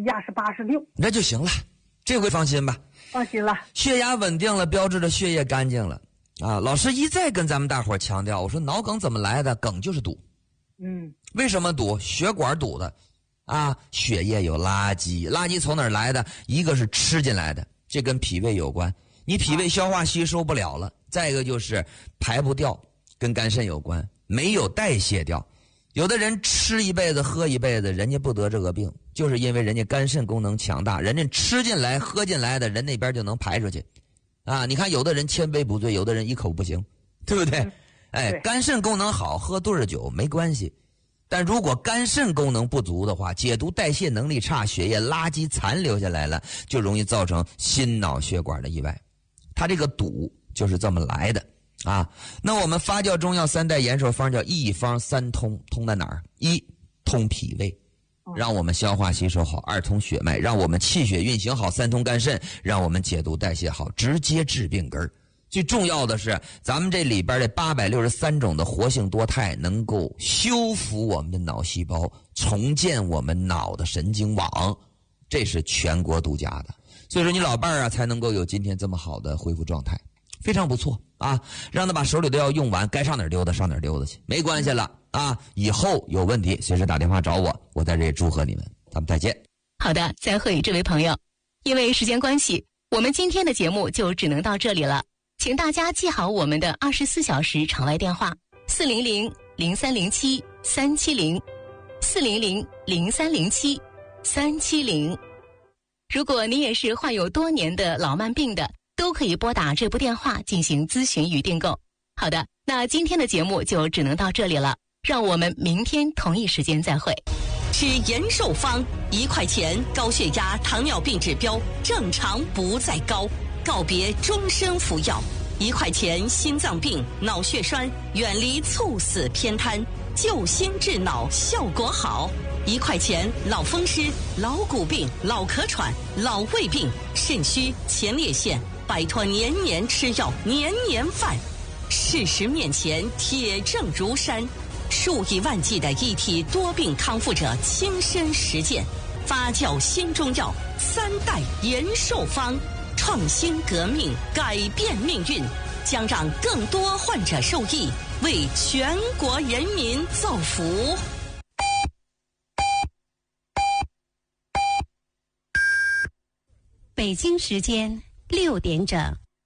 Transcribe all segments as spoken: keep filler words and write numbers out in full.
压是八十六， 那就行了，这回放心吧。 放心了， 血压稳定了，标志着血液干净了啊！老师一再跟咱们大伙强调，我说脑梗怎么来的？梗就是堵。 嗯， 为什么堵？血管堵的啊！血液有垃圾，垃圾从哪儿来的？一个是吃进来的，这跟脾胃有关，你脾胃消化吸收不了了；再一个就是排不掉，跟肝肾有关，没有代谢掉。有的人吃一辈子喝一辈子，人家不得这个病，就是因为人家肝肾功能强大，人家吃进来喝进来的人那边就能排出去啊！你看有的人千杯不醉，有的人一口不行，对不对？ 嗯、 哎， 对， 肝肾功能好，喝对儿酒没关系，但如果肝肾功能不足的话，解毒代谢能力差，血液垃圾残留下来了，就容易造成心脑血管的意外。它这个堵就是这么来的啊。那我们发酵中药三代延寿方叫一方三通，通在哪儿？一，通脾胃，让我们消化吸收好；二，通血脉，让我们气血运行好；三，通肝肾，让我们解毒代谢好，直接治病根儿。最重要的是，咱们这里边的八百六十三种的活性多肽能够修复我们的脑细胞，重建我们脑的神经网，这是全国独家的。所以说你老伴儿啊才能够有今天这么好的恢复状态，非常不错啊！让他把手里的药用完，该上哪儿溜达上哪儿溜达去，没关系了啊！以后有问题随时打电话找我，我在这里祝贺你们，咱们再见。 好的，再会，这位朋友。因为时间关系，我们今天的节目就只能到这里了。请大家记好我们的二十四小时场外电话：四零零零三零七三七零，四零零零三零七三七零。如果您也是患有多年的老慢病的，都可以拨打这部电话进行咨询与订购。好的，那今天的节目就只能到这里了，让我们明天同一时间再会。 吃延寿方，一块钱，高血压、糖尿病指标正常不再高，告别终身服药。一块钱，心脏病、脑血栓远离猝死偏瘫，救心治脑效果好。一块钱，老风湿、老骨病、老咳喘、老胃病、肾虚、前列腺，摆脱年年吃药、年年犯。事实面前，铁证如山，数以万计的一体多病康复者亲身实践，发酵新中药三代延寿方，创新革命，改变命运，将让更多患者受益，为全国人民造福。 北京时间六点整。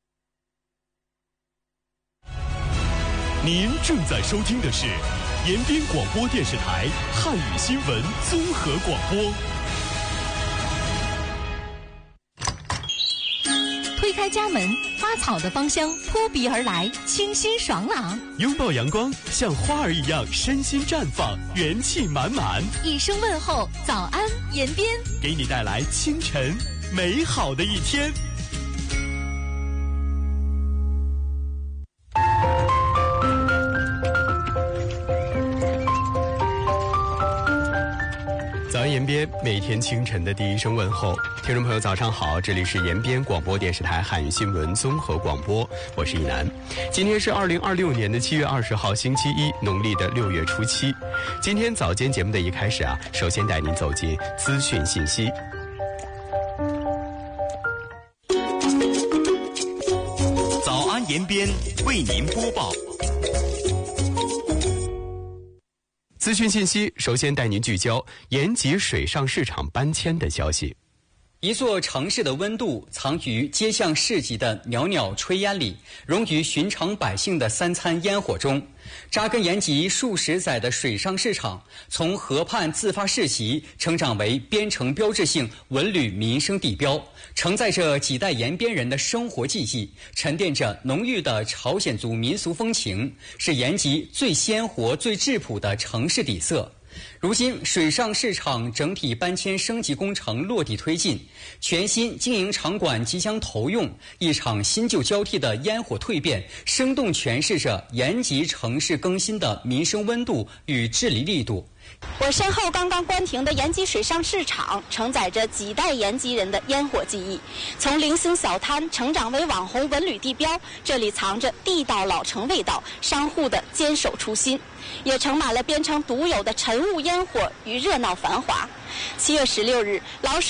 您正在收听的是延边广播电视台汉语新闻综合广播。 推开家门，花草的芳香扑鼻而来，清新爽朗。 拥抱阳光，像花儿一样身心绽放，元气满满。 一声问候，早安延边， 给你带来清晨美好的一天。早安延边，每天清晨的第一声问候，听众朋友早上好，这里是延边广播电视台汉语新闻综合广播，我是一楠。今天是二零二六年的七月二十号星期一，农历的六月初七。今天早间节目的一开始啊，首先带您走进资讯信息。早安延边为您播报资讯信息，首先带您聚焦延吉水上市场搬迁的消息。 一座城市的温度藏于街巷市集的袅袅炊烟里，融于寻常百姓的三餐烟火中。扎根延吉数十载的水上市场，从河畔自发市集成长为边城标志性文旅民生地标，承载着几代延边人的生活记忆，沉淀着浓郁的朝鲜族民俗风情，是延吉最鲜活、最质朴的城市底色。如今，水上市场整体搬迁升级工程落地推进，全新经营场馆即将投用，一场新旧交替的烟火蜕变，生动诠释着延吉城市更新的民生温度与治理力度。 我身后刚刚关停的延吉水上市场，承载着几代延吉人的烟火记忆。从零星小摊成长为网红文旅地标，这里藏着地道老城味道，商户的坚守初心，也盛满了边城独有的晨雾烟火与热闹繁华。七月十六日，老水